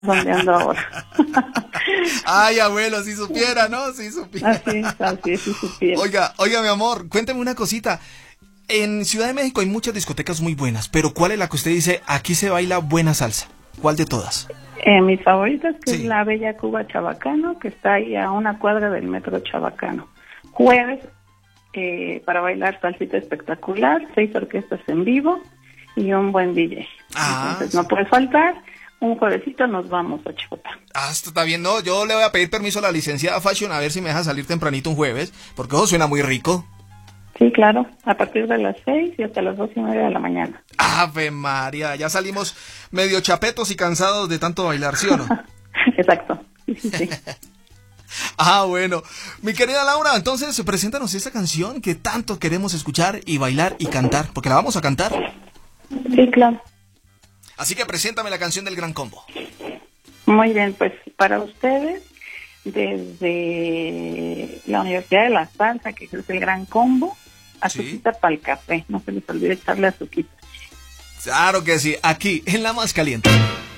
donde ando ahora. Ay, abuelo, si supiera, ¿no? Si supiera. Así es, si supiera. Oiga, mi amor, cuénteme una cosita. En Ciudad de México hay muchas discotecas muy buenas, pero ¿cuál es la que usted dice, aquí se baila buena salsa? ¿Cuál de todas? Mis favoritas, que Sí. es la Bella Cuba Chabacano, que está ahí a una cuadra del metro Chabacano. Jueves, para bailar salsita espectacular, 6 orquestas en vivo y un buen DJ. Entonces sí. no puede faltar. Un juevesito nos vamos a Chicotá. Esto está bien, no, yo le voy a pedir permiso a la licenciada Fashion a ver si me deja salir tempranito un jueves, porque eso suena muy rico. Sí, claro, a partir de las 6 y hasta las 2:30 de la mañana. Ave María, ya salimos medio chapetos y cansados de tanto bailar, ¿sí o no? Exacto, sí. Bueno. Mi querida Laura, entonces preséntanos esta canción que tanto queremos escuchar y bailar y cantar, porque la vamos a cantar. Sí, claro. Así que preséntame la canción del Gran Combo. Muy bien, pues para ustedes, desde la Universidad de La Salsa, que es el Gran Combo, azuquita para el café. No se les olvide echarle azuquita. Claro que sí, aquí, en La Más Caliente.